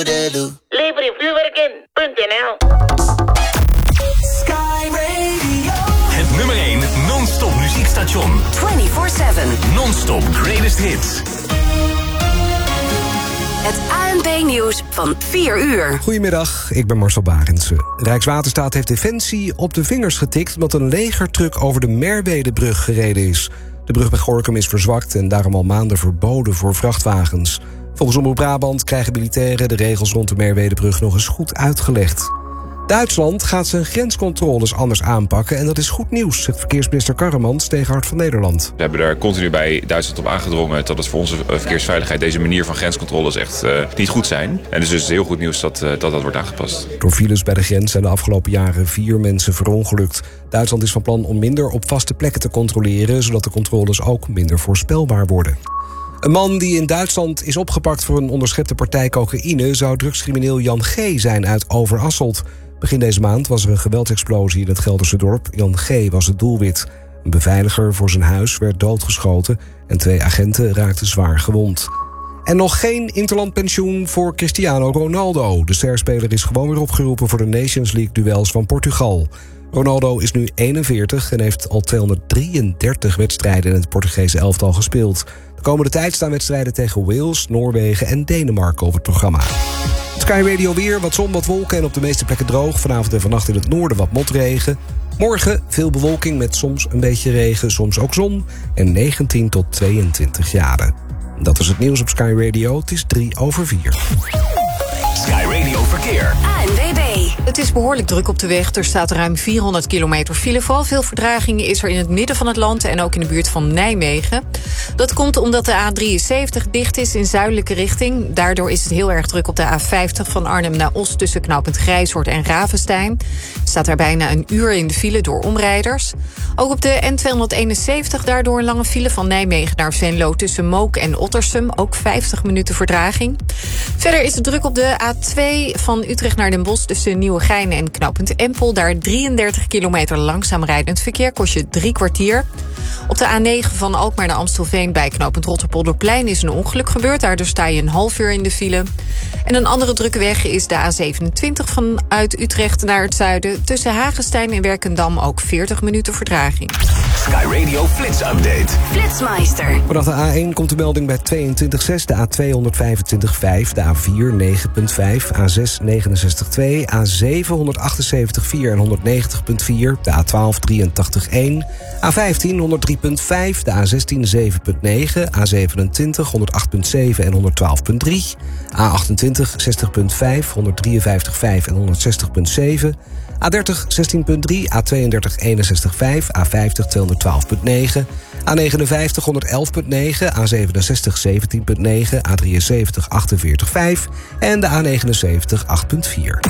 Lever je vuurwerk in.nl. Sky Radio. Het nummer 1 non-stop muziekstation. 24/7. Non-stop greatest hits. Het ANP-nieuws van 4 uur. Goedemiddag, ik ben Marcel Barendse. Rijkswaterstaat heeft Defensie op de vingers getikt omdat een legertruck over de Merwedebrug gereden is. De brug bij Gorinchem is verzwakt en daarom al maanden verboden voor vrachtwagens. Volgens Omroep Brabant krijgen militairen de regels rond de Merwedebrug nog eens goed uitgelegd. Duitsland gaat zijn grenscontroles anders aanpakken en dat is goed nieuws, zegt verkeersminister Karremans tegen Hart van Nederland. We hebben er continu bij Duitsland op aangedrongen dat het voor onze verkeersveiligheid deze manier van grenscontroles echt niet goed zijn. En dus is het heel goed nieuws dat wordt aangepast. Door files bij de grens zijn de afgelopen jaren 4 mensen verongelukt. Duitsland is van plan om minder op vaste plekken te controleren, zodat de controles ook minder voorspelbaar worden. Een man die in Duitsland is opgepakt voor een onderschepte partij cocaïne zou drugscrimineel Jan G. zijn uit Overasselt. Begin deze maand was er een geweldsexplosie in het Gelderse dorp. Jan G. was het doelwit. Een beveiliger voor zijn huis werd doodgeschoten en 2 agenten raakten zwaar gewond. En nog geen interlandpensioen voor Cristiano Ronaldo. De sterspeler is gewoon weer opgeroepen voor de Nations League-duels van Portugal. Ronaldo is nu 41 en heeft al 233 wedstrijden in het Portugese elftal gespeeld. De komende tijd staan wedstrijden tegen Wales, Noorwegen en Denemarken op het programma. Sky Radio weer, wat zon, wat wolken en op de meeste plekken droog. Vanavond en vannacht in het noorden wat motregen. Morgen veel bewolking met soms een beetje regen, soms ook zon. En 19 tot 22 graden. Dat is het nieuws op Sky Radio. Het is 3:04. Sky Radio Verkeer. ANWB. Het is behoorlijk druk op de weg. Er staat ruim 400 kilometer file. Vooral veel vertraging is er in het midden van het land en ook in de buurt van Nijmegen. Dat komt omdat de A73 dicht is in zuidelijke richting. Daardoor is het heel erg druk op de A50 van Arnhem naar Os tussen knooppunt Grijshoort en Ravenstein. Staat daar bijna een uur in de file door omrijders. Ook op de N271 daardoor een lange file van Nijmegen naar Venlo tussen Mook en Ottersum. Ook 50 minuten vertraging. Verder is het druk op de A2 van Utrecht naar Den Bosch tussen Nieuwegein en knooppunt Empel. Daar 33 kilometer langzaam rijdend verkeer, kost je 3 kwartier. Op de A9 van Alkmaar naar Amstelveen bij knooppunt Rotterpolderplein is een ongeluk gebeurd. Daardoor sta je een half uur in de file. En een andere drukke weg is de A27 vanuit Utrecht naar het zuiden. Tussen Hagestein en Werkendam ook 40 minuten vertraging. Sky Radio Flits Update. Flitsmeister. Vanaf de A1 komt de melding bij 22,6, de A225,5, de A4 9,5, A6 69,2, A7 178,4 en 190,4, de A12 83,1, A15 103,5, de A16 7,9, A27 108,7 en 112,3, A28 60,5, 153,5 en 160,7, A30 16,3, A32 61,5, A50 212,9, A59 111,9, A67 17,9, A73 48,5 en de A79 8,4.